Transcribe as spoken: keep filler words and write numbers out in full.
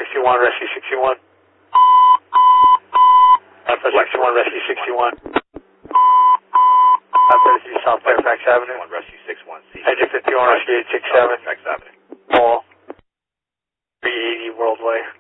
sixty-one, Rescue sixty-one. Alpha sixty-one, Rescue sixty-one. Alpha thirty-three, South Fairfax Avenue. Rescue sixty-one, C. Engine fifty-one, Rescue eight six seven. Fairfax Avenue. Paul. three eighty Worldway.